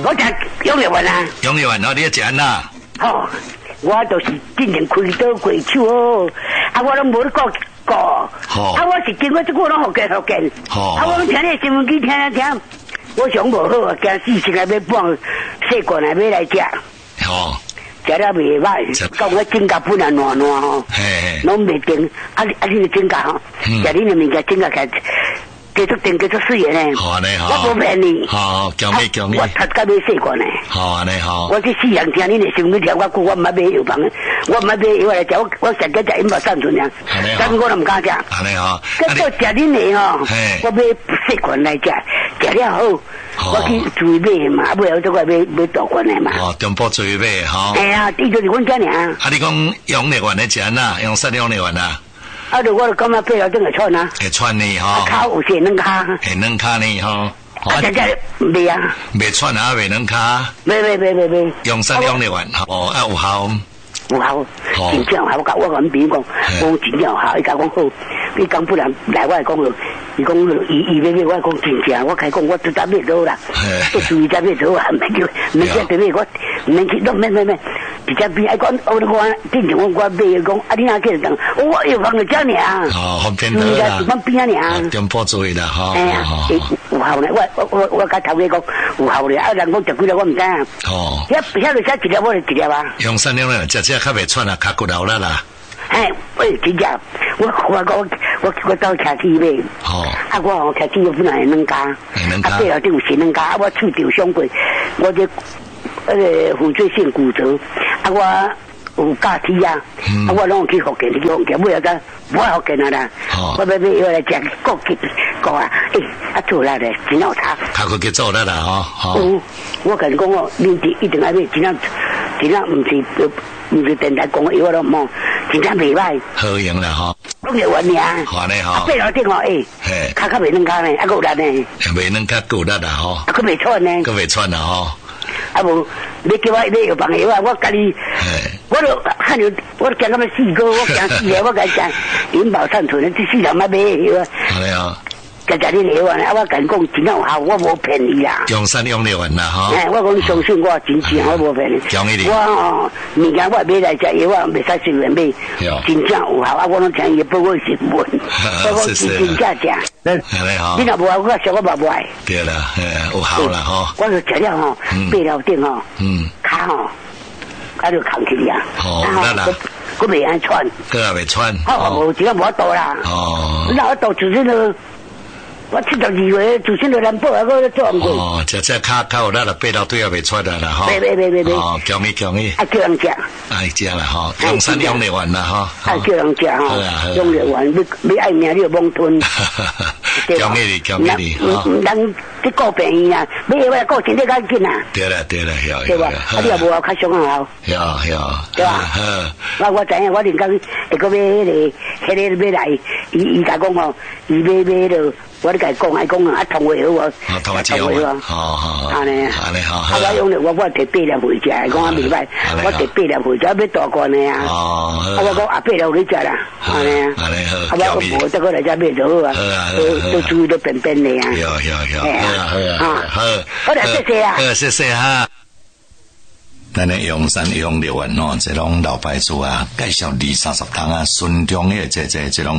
我食永乐丸啊。 永乐丸哦，你要食安呐？ 哦，我就是进前开刀过手哦，啊，我拢无咧顾。 好， 啊，我是经过这个拢福建，好，啊，我听你新闻机听，我想无好啊，惊死现在要放细罐来要来食， 好， 食了袂歹，讲我指甲本来烂吼，拢袂定，你的指甲吼，食你的物件指甲开。继续定，继续试验呢。 好呢，好。 我无骗你。 好，讲咩？ 我读到要细罐呢。 好呢，好。 我去四样听你的新闻条，我唔捌买药房，我唔捌买药来食，我食个食饮保善存呀。但是我都唔敢食。 好呢，好。 跟做食恁的吼，我买细罐来食，食了好，我去注意买嘛，尾后再我买大罐的嘛。 哦，中部注意买哈。 哎呀，伊就是阮家尔。 啊，你讲用力丸的食呐，用啥用力丸呐？ 啊！我就感觉背后真会喘啊， 会喘呢吼， 骹有些软骹， 会软骹呢吼。 啊，真正袂啊， 袂喘啊，袂软骹。 袂。 用啥用力丸？哦，啊有效。 有效，真正有效。我甲阮朋友讲，讲真正有效。伊甲讲好，伊讲不然来我讲了，伊讲伊要买，我讲真正，我开讲我直接买到啦，我注意才买到啊，免叫对买我，免去，免。直接比爱讲，我之前我买讲，啊你哪去等？我药房就遮尔。 哦，方便得啦。 地方边啊尔。 中部注意啦，哈。 哎呀，有效咧，我甲头家讲有效咧，啊人讲食几粒我唔知啊。哦。遐就写一粒我就一粒啊。 用三两咧，食较袂喘啊，较骨头啦。 哎，喂，真正，我到车去买。哦。啊，我车去本来软家，啊背后顶有是软家，啊我手受伤过，我这粉碎性骨折，啊我有假体啊，啊我拢去福建，尾后再我福建啊啦，我要来食国啊，啊做力咧，真有差。 他去做力啦吼。 我跟你讲哦，你一定要买，真正唔是电台讲的，我都唔，真正袂歹。 好用啦吼。 拢有玩呀。好嘞吼。 背后顶哦，骹袂软骹呢，啊够力呢。 袂软骹够力啦吼。 啊，佮袂喘呢。 佮袂喘啦吼。 啊无，你叫我买药房药啊，我家己，我都看着，我惊到要死过，我惊死个，我甲讲，饮保善存，这世上买买药啊。好嘞哦。食你药啊，我甲你讲真有效，我无骗你啦。用三用六丸啦，哈。我讲相信我，真正我无骗你。我物件我买来食药，我袂使随便买，真正有效啊！我拢听伊报告新闻，我讲真正食。你若无爱，我说我嘛无爱。对啦，有效啦，吼。我就食了吼，背了顶吼，骹吼，啊就扛起哩啊。哦，我袂安喘。个也袂喘。无这个无多啦。哦。那我到就是了。我72岁，自身就难保啊！我做唔过。哦，只骹有力了，背到对也袂出来了哈。袂。哦，强伊。啊，叫人食。哎，食啦哈，用三用力丸啦哈。啊，叫人食哈。用力丸，你爱命你就罔吞。强伊。人去顾病院啊，你以为顾身体较紧啊？对啦，对吧？啊，你也无较伤好。有。对吧？我知影，我连讲会个买迄个买来，伊甲讲吼，伊买了。我咧甲伊讲，爱讲啊，同会好无？同会好。安尼好。啊，我用了我摕8粒回食，讲啊袂歹，我摕8粒回食，要大罐的啊。哦。啊，我讲啊8粒有你食啦，安尼好。啊，我无再过来再买就好啊。都注意到便便的啊。好。好啦，谢谢啊。谢谢哈。咱的用山用六丸哦，这种老牌子啊，介绍20-30桶啊，顺中的这种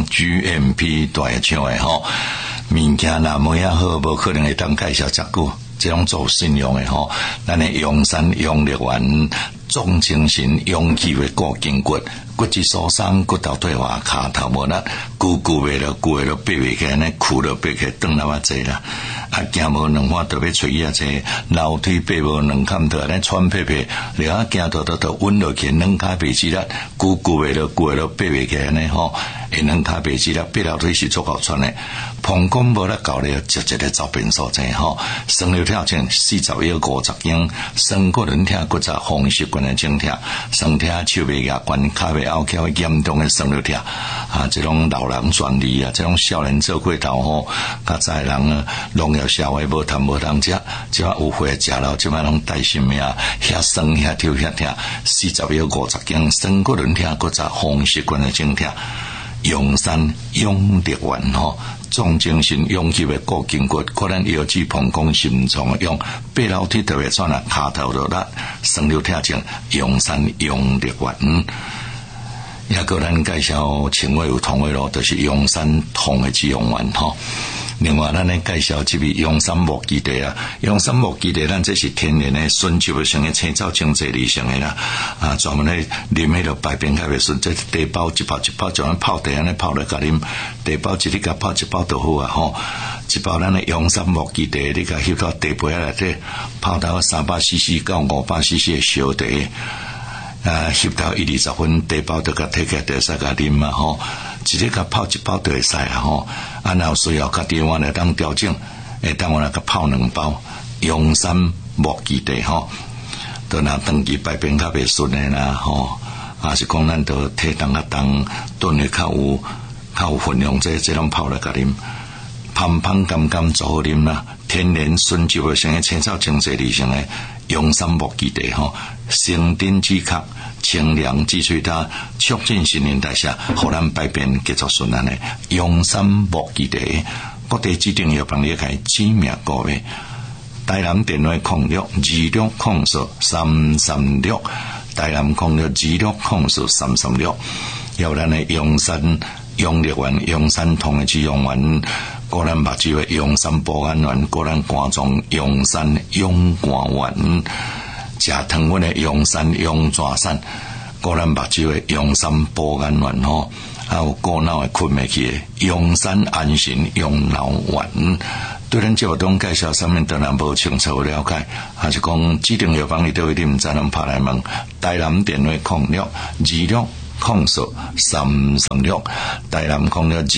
GMP 大厂的吼，物件啦无遐好，无可能会当介绍遮久，这种做信用的吼，咱的用山用六丸，总精神勇气的固筋骨。骨质疏松，骨头退化，骹头无力，久袂了，爬袂起来，呢苦了爬起来，转那么济啦。啊，行无两番就要找医啊，这楼梯爬无两坎头，呢喘屁屁，然后行到稳落去，两骹爬起来，久袂了，爬袂起来呢吼，两骹爬起来，爬楼梯是足够喘的。膀胱无力搞了，直接的走便所在吼，生流跳症41、50斤，生骨轮疼、骨折、风湿关的症疼，身体手袂牙关，骹袂拗翘严重的生流疼啊！这种老人专利啊，这种少年做过头吼，较早人啊，农业社会无谈无通食，即摆有血食了，即摆拢带性命，遐酸遐跳遐疼，41、50斤，生骨轮疼、骨折、风湿关的症疼。用山用力丸吼， 重精神勇气的固筋骨，可能腰椎膀胱心脏用八楼铁特别转啊，骹头落力，酸溜疼症，用山用力丸。也个咱介绍前位有同位咯，就是用山痛的止痛丸吼。另外，咱来介绍这位用山木基地啊，用山木基地，咱这是天然的纯植物性的青草精制理性的啦，专门来啉迄个排便解袂顺，这茶包一包一包，就咱泡茶安尼泡来甲啉，茶包一日甲泡一包就好啊吼。一包咱的用山木基地，你甲翕到茶杯内底泡到300cc 到500cc 的烧茶，翕到1-20分，茶包就甲摕起来就使甲啉嘛吼。一日甲泡一包就会使啊吼，然后需要家己我来当调整，当我来甲泡2包，用山木基地吼，都若长期排便较袂顺的啦吼，是讲咱都体重较重，炖的较有分量，这种泡来甲啉，香香甘甘做好啉啦，天然纯植物性的青草精制理性的用山木基地吼，生丁止咳。清凉止喙焦，促进新陈代谢，互咱排便结束顺利的用山木基地，各地指定药房你可以指名购买。台南电话0626040336，台南0626040336，有咱的用山用力丸、用山痛的止痛丸，个咱目睭的用山保肝丸，个咱肝脏用山用肝丸。食汤温的用山用蛇散，个咱目睭的用山保肝丸吼，还有过脑的困袂去的用山安神用脑丸。对咱节目中介绍上面当然无清楚了解，还是讲指定药房里都一定毋知，咱拍来问。台南电话0626040336，台南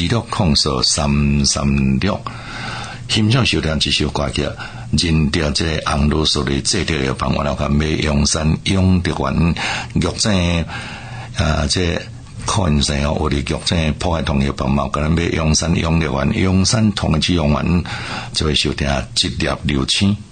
0626040336。欣赏收听一首歌曲，认定这个红露素的制定药房，我来看买用山用力丸药证这抗生哦，我哋药证破坏同药房嘛，跟咱买用山用力丸、用山同的止痛丸，就会收听1粒6000。